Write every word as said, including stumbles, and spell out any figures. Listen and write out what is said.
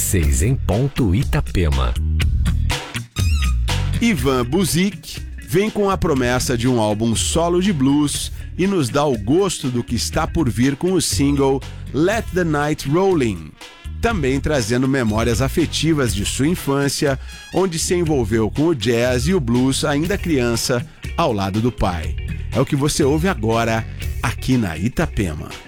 seis em ponto, Itapema. Ivan Buzik vem com a promessa de um álbum solo de blues e nos dá o gosto do que está por vir com o single Let the Night Rollin', também trazendo memórias afetivas de sua infância, onde se envolveu com o jazz e o blues ainda criança, ao lado do pai. É o que você ouve agora, aqui na Itapema.